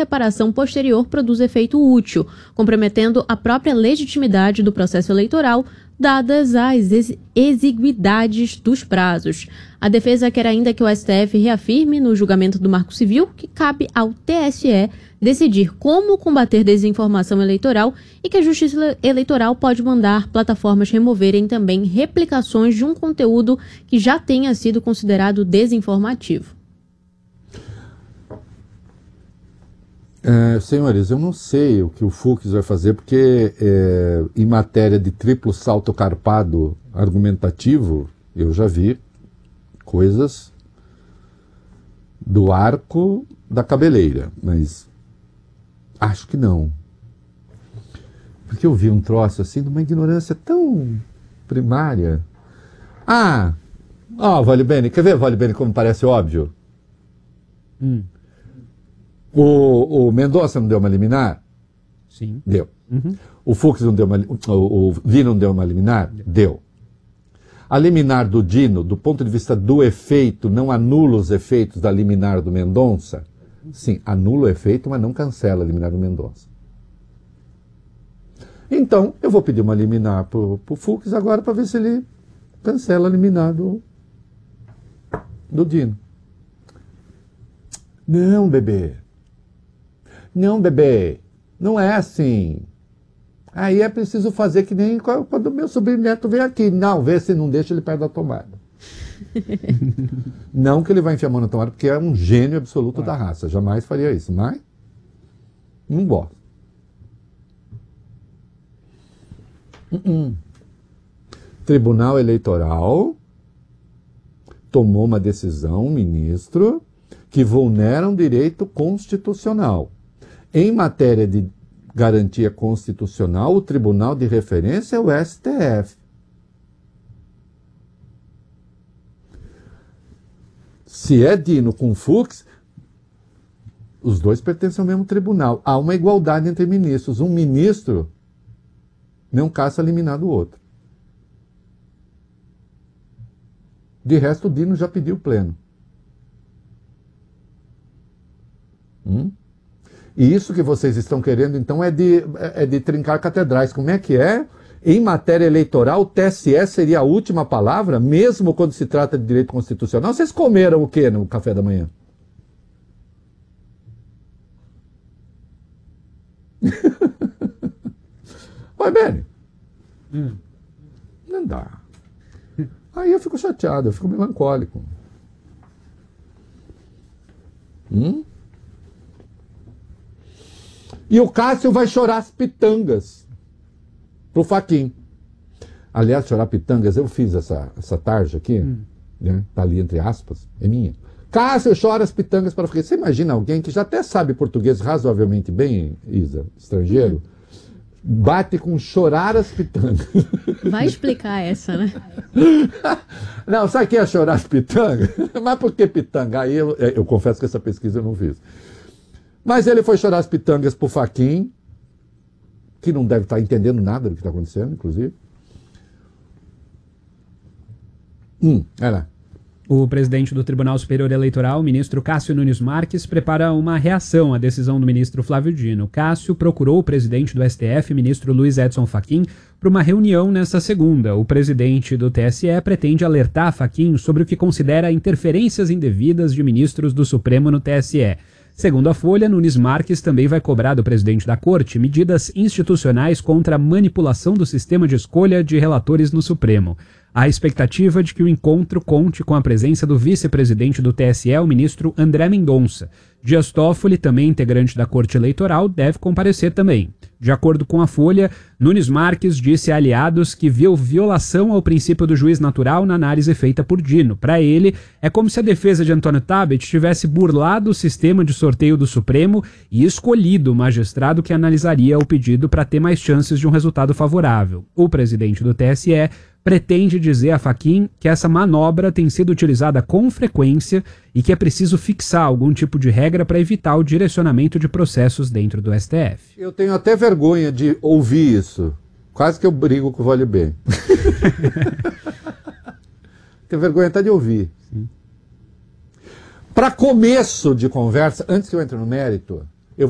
reparação posterior produz efeito útil, comprometendo a própria legitimidade do processo eleitoral, dadas as exiguidades dos prazos. A defesa quer ainda que o STF reafirme no julgamento do Marco Civil que cabe ao TSE decidir como combater desinformação eleitoral e que a Justiça Eleitoral pode mandar plataformas removerem também replicações de um conteúdo que já tenha sido considerado desinformativo. Senhores, eu não sei o que o Fux vai fazer, porque em matéria de triplo salto carpado argumentativo, eu já vi coisas do arco da cabeleira, mas acho que não. Porque eu vi um troço assim de uma ignorância tão primária. Vale bene, quer ver, Vale bene, como parece óbvio? O Mendonça não deu uma liminar? Sim. Deu. O Fux não deu o Dino não deu uma liminar? Deu. A liminar do Dino, do ponto de vista do efeito, não anula os efeitos da liminar do Mendonça? Sim, anula o efeito, mas não cancela a liminar do Mendonça. Então, eu vou pedir uma liminar pro Fux agora para ver se ele cancela a liminar do Dino. Não, bebê. Não é assim. Aí é preciso fazer que nem quando o meu sobrinho neto vem aqui. Não, vê se não deixa ele perto da tomada. Não que ele vai enfiar a mão na tomada, porque é um gênio absoluto da raça. Jamais faria isso, mas não gosto. Tribunal Eleitoral tomou uma decisão, ministro, que vulnera um direito constitucional. Em matéria de garantia constitucional, o tribunal de referência é o STF. Se é Dino com Fux, os dois pertencem ao mesmo tribunal. Há uma igualdade entre ministros. Um ministro não caça liminar do outro. De resto, o Dino já pediu pleno. E isso que vocês estão querendo, então, é de trincar catedrais. Como é que é? Em matéria eleitoral, o TSE seria a última palavra, mesmo quando se trata de direito constitucional? Vocês comeram o quê no café da manhã? Vai bem. Não dá. Aí eu fico chateado, eu fico melancólico. E o Cássio vai chorar as pitangas pro Fachin. Aliás, chorar pitangas, eu fiz essa tarja aqui, né? Tá ali entre aspas, é minha. Cássio chora as pitangas para o Fachin. Você imagina alguém que já até sabe português razoavelmente bem, Isa, estrangeiro, bate com chorar as pitangas. Vai explicar essa, né? Não, sabe o que é chorar as pitangas? Mas por que pitanga? Aí eu confesso que essa pesquisa eu não fiz. Mas ele foi chorar as pitangas pro Fachin, que não deve estar entendendo nada do que está acontecendo, inclusive. Olha lá. O presidente do Tribunal Superior Eleitoral, o ministro Cássio Nunes Marques, prepara uma reação à decisão do ministro Flávio Dino. Cássio procurou o presidente do STF, ministro Luiz Edson Fachin, para uma reunião nesta segunda. O presidente do TSE pretende alertar Fachin sobre o que considera interferências indevidas de ministros do Supremo no TSE. Segundo a Folha, Nunes Marques também vai cobrar do presidente da Corte medidas institucionais contra a manipulação do sistema de escolha de relatores no Supremo. Há expectativa de que o encontro conte com a presença do vice-presidente do TSE, o ministro André Mendonça. Dias Toffoli, também integrante da Corte Eleitoral, deve comparecer também. De acordo com a Folha, Nunes Marques disse a aliados que viu violação ao princípio do juiz natural na análise feita por Dino. Para ele, é como se a defesa de Antônio Tabet tivesse burlado o sistema de sorteio do Supremo e escolhido o magistrado que analisaria o pedido para ter mais chances de um resultado favorável. O presidente do TSE pretende dizer a Fachin que essa manobra tem sido utilizada com frequência e que é preciso fixar algum tipo de regra para evitar o direcionamento de processos dentro do STF. Eu tenho até vergonha de ouvir isso. Quase que eu brigo com o Vale Bem. Tenho vergonha até de ouvir. Para começo de conversa, antes que eu entre no mérito,